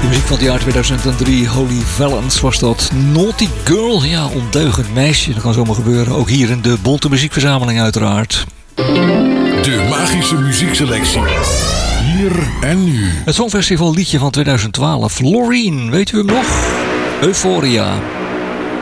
Muziek van het jaar 2003, Holy Valence was dat. Naughty Girl, ja, ondeugend meisje. Dat kan zomaar gebeuren. Ook hier in de Bonte Muziekverzameling uiteraard. De magische muziekselectie. Hier en nu. Het Songfestival liedje van 2012. Loreen, weet u hem nog? Euphoria.